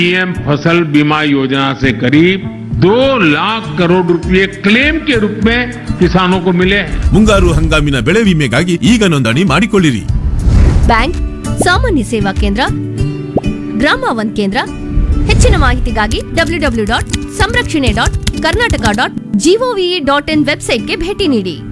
PM फसल बीमा योजना से करीब 2 लाख करोड़ रुपए क्लेम के रूप में किसानों को मिले हैं। ಮುಂಗಾರು ಹಂಗಾಮಿನ ಬೆಳೆ ವಿಮೆಗಾಗಿ ಈಗ ನೋಂದಣಿ ಮಾಡಿಕೊಳ್ಳಿರಿ. ಬ್ಯಾಂಕ್, ಸಾಮಾನ್ಯ ಸೇವಾ ಕೇಂದ್ರ, ಗ್ರಾಮ ಒನ್ ಕೇಂದ್ರ. ಹೆಚ್ಚಿನ ಮಾಹಿತಿಗಾಗಿ www.samrakshane.karnataka.gov.in ವೆಬ್ಸೈಟ್ಗೆ ಭೇಟಿ ನೀಡಿ.